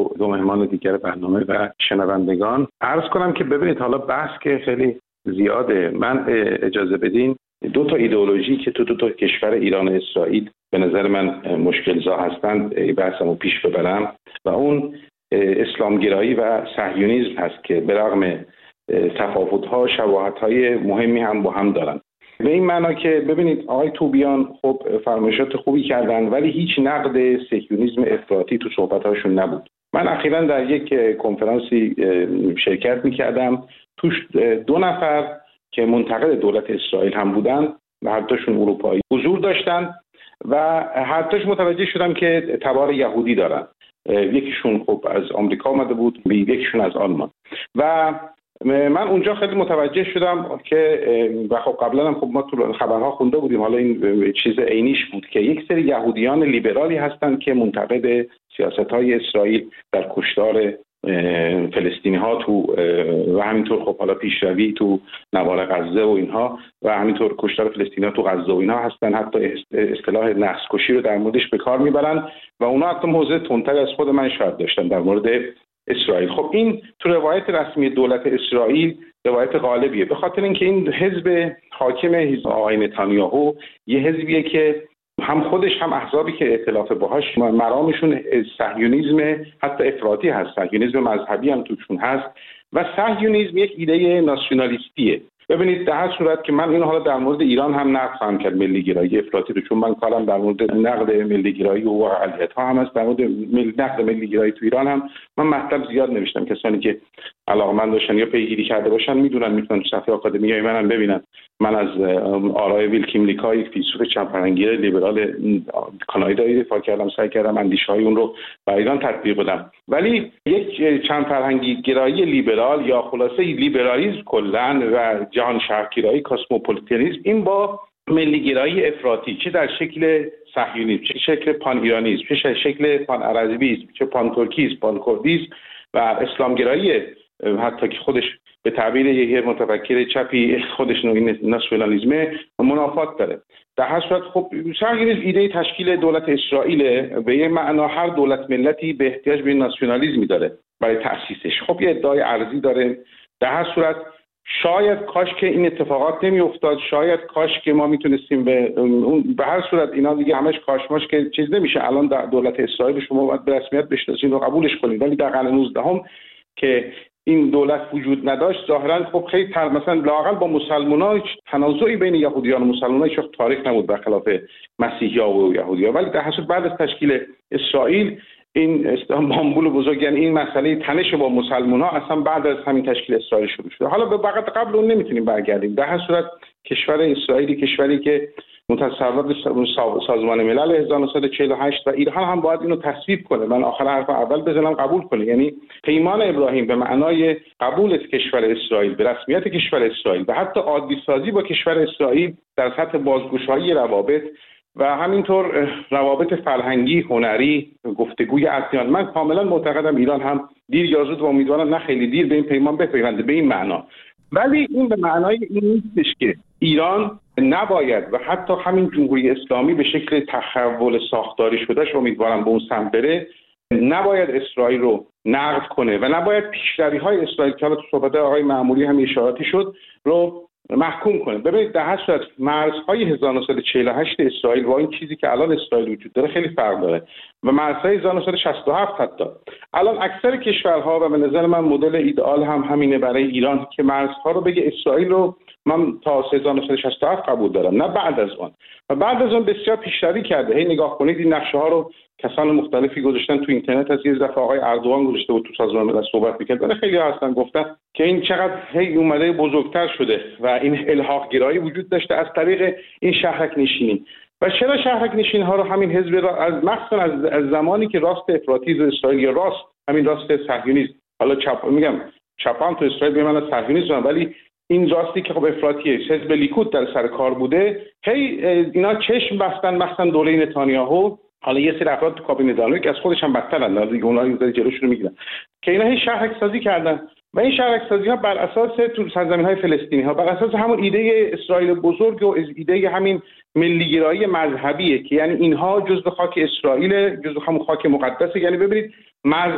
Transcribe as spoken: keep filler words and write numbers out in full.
و دو مهمان دیگر برنامه و شنوندگان. عرض کنم که ببینید حالا بحث که خیلی زیاده. من اجازه بدین دو تا ایدئولوژی که تو دو تا کشور ایران و اسرائیل به نظر من مشکل زا هستند بحثمو پیش ببرم و اون اسلامگرایی و صهیونیسم هست که به رغم تفاوت‌ها شباهت‌های مهمی هم با هم دارن. به این معنا که ببینید آقای توبیان خب فرمایشات خوبی کردن ولی هیچ نقد صهیونیسم افراطی تو صحبت‌هاشون نبود. من اخیراً در یک کنفرانسی شرکت می‌کردم، توش دو نفر که منتقد دولت اسرائیل هم بودن و هر دوشون اروپایی حضور داشتن و هر دوش متوجه شدم که تبار یهودی دارن. یکیشون خب از آمریکا آمده بود، یکیشون از آلمان و من اونجا خیلی متوجه شدم که و خب قبلا هم خب ما تو خبرها خونده بودیم، حالا این چیز عینیش بود که یک سری یهودیان لیبرالی هستند که منتقد سیاست‌های اسرائیل در کشتار فلسطینی ها تو و همینطور خب حالا پیشروی تو نوار غزه و اینها و همینطور کشتار فلسطینی ها تو غزه و اینها هستن، حتی اصطلاح نسل کشی رو در موردش به کار میبرن و اونا حتی موضع تندتر از خود من شاید داشتن در مورد اسرائیل. خب این تو روایت رسمی دولت اسرائیل روایت غالبیه، به خاطر اینکه این حزب حاکم آقای نتانیاهو یه حزبیه که هم خودش هم احزابی که ائتلاف باهاش مرامشون صهیونیسم حتی افراطی هست، صهیونیسم مذهبی هم توشون هست و صهیونیسم یک ایده ناسیونالیستیه. ببینید در هر صورت که من اینو حالا در مورد ایران هم نقد خواهم کرد، ملی گرایی افراطی رو، چون من کارم در مورد نقد ملی گرایی و اقلیت‌ها هم هست. در مورد نقد ملی گرایی تو ایران هم من مطلب زیاد نوشتم، کسانی که علاقه‌مند باشن یا پیگیری کرده باشن میدونن، میتونن تو صفحه آکادمیای منم ببینن. من از آرای ویلکیم لیکا، یک فیلسوف چندفرهنگی لیبرال کانادایی دفاع کردم، سعی کردم اندیشه‌های اون رو برای ایران تطبیق بدم. ولی یک چندفرهنگی گرایی لیبرال یا خلاصه لیبرالیسم کلاً و جهان شهرگرایی کاسموپولیتانیسم این با ملیگرایی افراطی، چه در شکل صهیونیسم، چه شکل پان ایرانیسم، چه شکل پان عربیسم، چه پان ترکیسم، پان کردیسم و اسلامگرایی حتی که خودش به تعبیر یک متفکر چپی خودش ناسیونالیسم منافات داره. در هر صورت خب صهیونیسم ایده تشکیل دولت اسرائیل به یک معنا هر دولت ملتی به احتیاج به ناسیونالیسمی داره برای تأسیسش. خب یه ادعای ارزی داره. در هر صورت شاید کاش که این اتفاقات نمی افتاد، شاید کاش که ما میتونستیم به اون به هر صورت اینا دیگه همش کاشماش که چیز نمیشه. الان در دولت اسرائیل شما باید به رسمیت بشناسید و قبولش کنید، ولی در قرن نوزدهم که این دولت وجود نداشت ظاهرا خب خیلی تر مثلا لااقل با مسلمان‌ها تنازعی بین یهودیان و مسلمان‌ها هیچ تاریخ نبود برخلاف مسیحی‌ها و یهودی‌ها. ولی در حسب بعد از تشکیل اسرائیل این استانبول بزرگ، یعنی این مسئله تنش با مسلمان‌ها اصلا بعد از همین تشکیل اسرائیل شروع شده. حالا به وقت قبل اون نمیتونیم برگردیم. در هر صورت کشور اسرائیلی کشوری که متصوب سازمان ملل هزار و نهصد و چهل و هشت و ایران هم باید اینو تصویب کنه. من آخر حرف اول بزنم قبول کنه، یعنی پیمان ابراهیم به معنای قبول کشور اسرائیل به رسمیت کشور اسرائیل و حتی عادی سازی با کشور اسرائیل در سطح بازگشایی روابط و همینطور روابط فرهنگی، هنری، گفتگوی ادیان. من کاملا معتقدم ایران هم دیر یا زود و امیدوارم نه خیلی دیر به این پیمان بپیونده به این معنا. ولی این به معنای این نیستش که ایران نباید و حتی همین جمهوری اسلامی به شکل تحول ساختاری شدهش امیدوارم به اون سمت بره، نباید اسرائیل رو نقد کنه و نباید پیشروی‌های اسرائیل که حالا تو صحبت آقای معمولی هم اشاراتی شد رو محکوم کنه. ببینید در هر صورت مرزهای هزار و نهصد و چهل و هشت اسرائیل با این چیزی که الان اسرائیل وجود داره خیلی فرق داره و مرزهای هزار و نهصد و شصت و هفت حتی الان اکثر کشورها و به نظر من مدل ایدئال هم همینه برای ایران که مرزها رو بگه اسرائیل رو من تا هزار و نهصد و شصت و هفت قبول دارم، نه بعد از اون. و بعد از اون بسیار پیشروی کرده. هی نگاه کنید این نقشه ها رو کسان مختلفی گذاشتن تو اینترنت. از یه دفعه آقای اردوغان گذاشته بود تو سازمان ملل صحبت می‌کرد، ولی خیلی هستن گفتن که این چقدر هی اومده بزرگتر شده و این الحاق گرایی وجود داشته از طریق این شهرک نشینی. و چرا شهرک نشین ها رو همین حزب را از مخصوصا از, از زمانی که راست افراطی اسرائیل یا راست همین راست صهیونیست، حالا چپ میگم چپان تو اسرائیل به من صهیونیست، ولی این راستی که خب افراطیه، حزب لیکود در سر کار بوده، هی اینا چشم بستن مثلا دوره نتانیاهو. حالا یه سری افراد تو کابینه دارن که از خودش هم بدترن، دیگه اونها این جلوشون رو میگیرن که اینا هی شهرک سازی کردن و این شهرک سازی ها بر اساس تو سرزمین‌های فلسطینی ها بر اساس همون ایده اسرائیل بزرگ و ایده همین ملیگرایی مذهبیه که یعنی اینها جزء خاک اسرائیل، جزء همون خاک مقدسه. یعنی ببینید